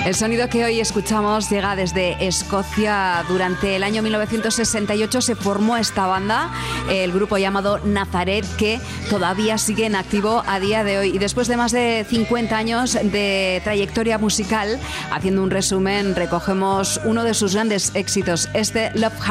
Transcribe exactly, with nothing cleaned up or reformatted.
El sonido que hoy escuchamos llega desde Escocia. Durante el año mil novecientos sesenta y ocho se formó esta banda, el grupo llamado Nazaret, que todavía sigue en activo a día de hoy. Y después de más de cincuenta años de trayectoria musical, haciendo un resumen, recogemos uno de sus grandes éxitos, este Love